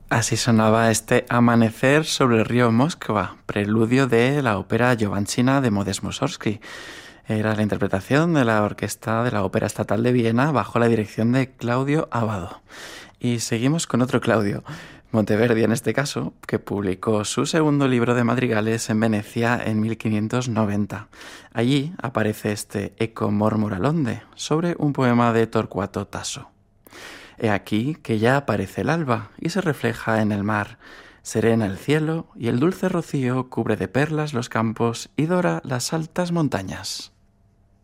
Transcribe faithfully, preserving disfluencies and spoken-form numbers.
Así sonaba este Amanecer sobre el río Moskva, preludio de la ópera Giovansina de Modest Mussorgsky. Era la interpretación de la orquesta de la Ópera Estatal de Viena bajo la dirección de Claudio Abbado. Y seguimos con otro Claudio, Monteverdi en este caso, que publicó su segundo libro de madrigales en Venecia en mil quinientos noventa. Allí aparece este Eco Mormoralonde, sobre un poema de Torquato Tasso. He aquí que ya aparece el alba y se refleja en el mar. Serena el cielo y el dulce rocío cubre de perlas los campos y dora las altas montañas.